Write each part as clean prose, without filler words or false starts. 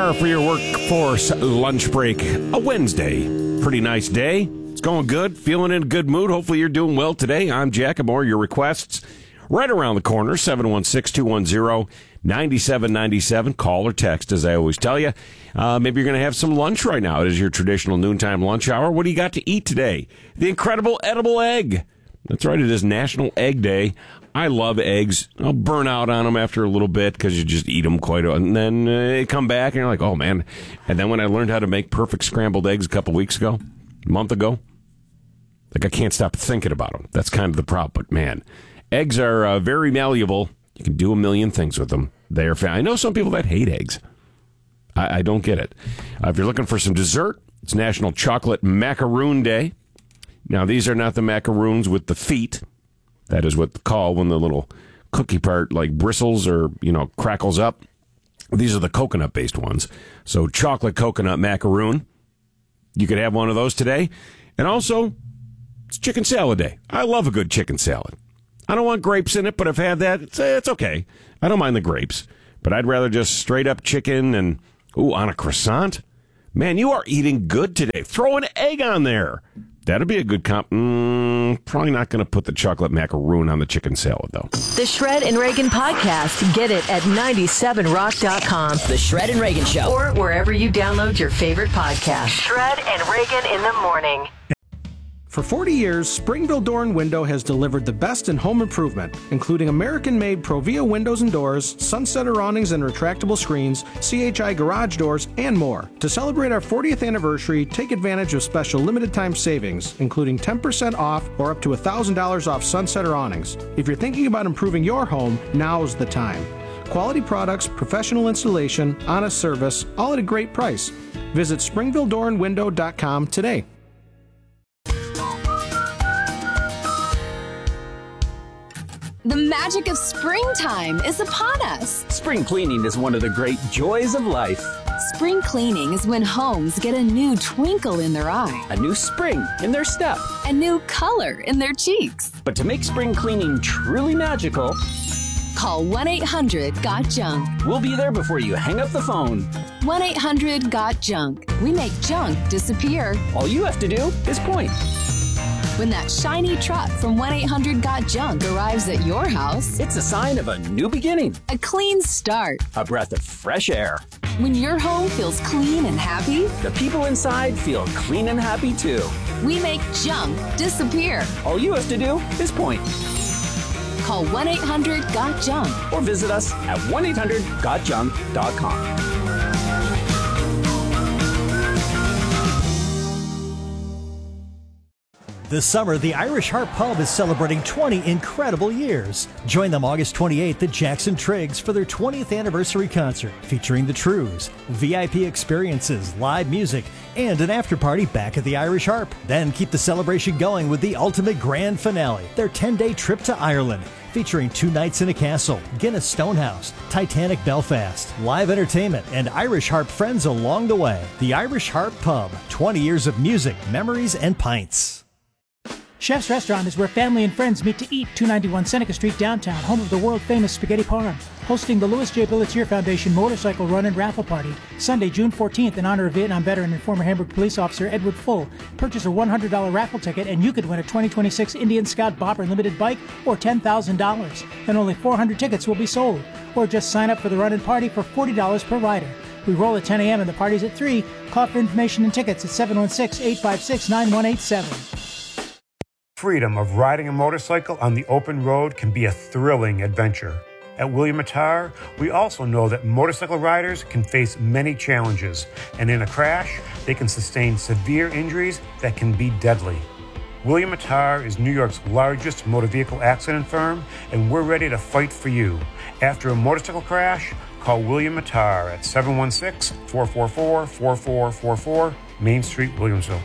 are for your workforce lunch break. A Wednesday. Pretty nice day. It's going good. Feeling in a good mood. Hopefully you're doing well today. I'm Jack. More your requests right around the corner. 716-210-9797. Call or text, as I always tell you. Maybe you're going to have some lunch right now. It is your traditional noontime lunch hour. What do you got to eat today? The incredible edible egg. That's right. It is National Egg Day. I love eggs. I'll burn out on them after a little bit because you just eat them quite a... And then they come back and you're like, oh, man. And then when I learned how to make perfect scrambled eggs a couple weeks ago, a month ago, like I can't stop thinking about them. That's kind of the problem. But, man, eggs are very malleable. You can do a million things with them. I know some people that hate eggs. I don't get it. If you're looking for some dessert, it's National Chocolate Macaroon Day. Now, these are not the macaroons with the feet. That is what they call when the little cookie part like bristles or, crackles up. These are the coconut-based ones. So chocolate coconut macaroon. You could have one of those today. And also, it's chicken salad day. I love a good chicken salad. I don't want grapes in it, but I've had that. It's okay. I don't mind the grapes. But I'd rather just straight up chicken and, on a croissant. Man, you are eating good today. Throw an egg on there. That'd be a good comp. Probably not going to put the chocolate macaroon on the chicken salad, though. The Shred and Reagan podcast. Get it at 97rock.com. The Shred and Reagan Show. Or wherever you download your favorite podcast. Shred and Reagan in the morning. For 40 years, Springville Door and Window has delivered the best in home improvement, including American-made Provia windows and doors, sunsetter awnings and retractable screens, CHI garage doors, and more. To celebrate our 40th anniversary, take advantage of special limited-time savings, including 10% off or up to $1,000 off sunsetter awnings. If you're thinking about improving your home, now's the time. Quality products, professional installation, honest service, all at a great price. Visit SpringvilleDoorandWindow.com today. The magic of springtime is upon us. Spring cleaning is one of the great joys of life. Spring cleaning is when homes get a new twinkle in their eye, A new spring in their step. a new color in their cheeks. But to make spring cleaning truly magical, Call 1-800-GOT-JUNK. we'll be there before you hang up the phone. 1-800-GOT-JUNK. We make junk disappear. All you have to do is point. When that shiny truck from 1-800-GOT-JUNK arrives at your house, It's a sign of a new beginning, a clean start. a breath of fresh air. When your home feels clean and happy, The people inside feel clean and happy too. we make junk disappear. All you have to do is point Call 1-800-GOT-JUNK. or visit us at 1-800-GOTJUNK.com. This summer, the Irish Harp Pub is celebrating 20 incredible years. Join them August 28th at Jackson Triggs for their 20th anniversary concert featuring the Trues, VIP experiences, live music, and an after-party back at the Irish Harp. Then keep the celebration going with the ultimate grand finale, their 10-day trip to Ireland, featuring 2 nights in a castle, Guinness Stonehouse, Titanic Belfast, live entertainment, and Irish Harp friends along the way. The Irish Harp Pub, 20 years of music, memories, and pints. Chef's Restaurant is where family and friends meet to eat. 291 Seneca Street downtown, home of the world-famous Spaghetti Parm. Hosting the Louis J. Billetier Foundation Motorcycle Run and Raffle Party. Sunday, June 14th, in honor of Vietnam veteran and former Hamburg police officer Edward Full. Purchase a $100 raffle ticket and you could win a 2026 Indian Scout Bopper Limited Bike or $10,000. And only 400 tickets will be sold. Or just sign up for the run and party for $40 per rider. We roll at 10 a.m. and the party's at 3. Call for information and tickets at 716-856-9187. Freedom of riding a motorcycle on the open road can be a thrilling adventure. At William Attar, we also know that motorcycle riders can face many challenges, and in a crash, they can sustain severe injuries that can be deadly. William Attar is New York's largest motor vehicle accident firm, and we're ready to fight for you. After a motorcycle crash, call William Attar at 716-444-4444, Main Street, Williamsville.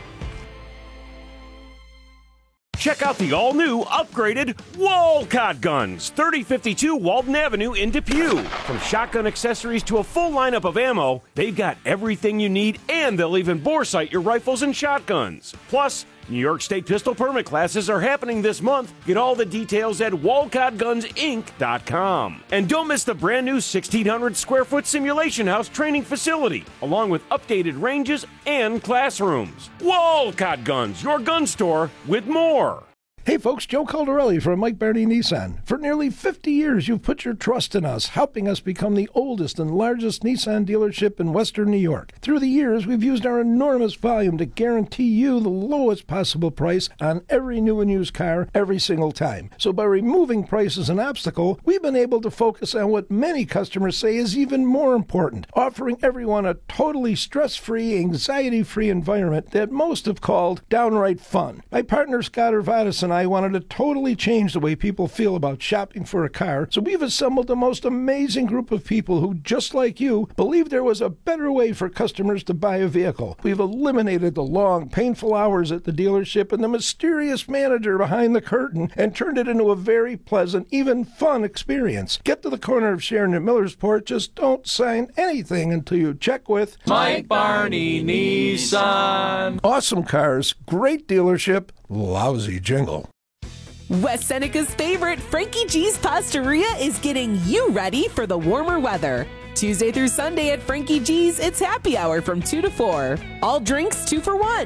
Check out the all-new, upgraded Walcott guns. 3052 Walden Avenue in Depew. From shotgun accessories to a full lineup of ammo, they've got everything you need, and they'll even bore sight your rifles and shotguns. Plus, New York State pistol permit classes are happening this month. Get all the details at WalcottGunsInc.com. And don't miss the brand new 1,600 square foot simulation house training facility, along with updated ranges and classrooms. Walcott Guns, your gun store with more. Hey folks, Joe Caldarelli from Mike Barney Nissan. For nearly 50 years, you've put your trust in us, helping us become the oldest and largest Nissan dealership in Western New York. Through the years, we've used our enormous volume to guarantee you the lowest possible price on every new and used car every single time. So by removing price as an obstacle, we've been able to focus on what many customers say is even more important, offering everyone a totally stress-free, anxiety-free environment that most have called downright fun. My partner Scott Urvatis and I wanted to totally change the way people feel about shopping for a car, so we've assembled the most amazing group of people who, just like you, believe there was a better way for customers to buy a vehicle. We've eliminated the long, painful hours at the dealership and the mysterious manager behind the curtain and turned it into a very pleasant, even fun experience. Get to the corner of Sharon and Millersport, just don't sign anything until you check with Mike Barney Nissan. Awesome cars, great dealership, lousy jingle. West Seneca's favorite, Frankie G's Pastaria, is getting you ready for the warmer weather. Tuesday through Sunday at Frankie G's, it's happy hour from 2 to 4. All drinks 2 for $1.